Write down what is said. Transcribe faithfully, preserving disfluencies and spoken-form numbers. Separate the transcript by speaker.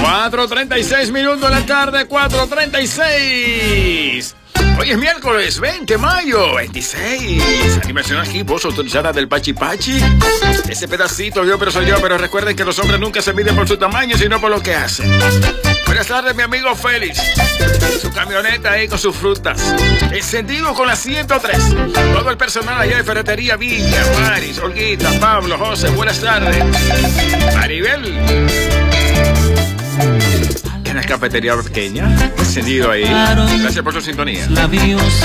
Speaker 1: cuatro treinta y seis minutos de la tarde, cuatro treinta y seis. Hoy es miércoles veinte de mayo, veintiséis. Animación aquí, voz autorizada del Pachi Pachi. Ese pedacito yo, pero soy yo. Pero recuerden que los hombres nunca se miden por su tamaño, sino por lo que hacen. Buenas tardes, mi amigo Félix. Su camioneta ahí con sus frutas. Encendido con la ciento tres. Todo el personal allá de Ferretería Villa, Maris, Olguita, Pablo, José. Buenas tardes. Maribel. En la cafetería pequeña. Encendido ahí. Gracias por su sintonía.
Speaker 2: Labios